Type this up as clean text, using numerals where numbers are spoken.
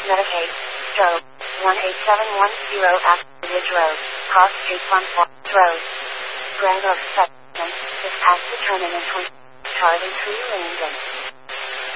Medicaid, stroke, 18710 Aspen Ridge Road, Cross Street 14 Road. Grand Oaks Section, is as determined in 20. Charlie 3 Linden.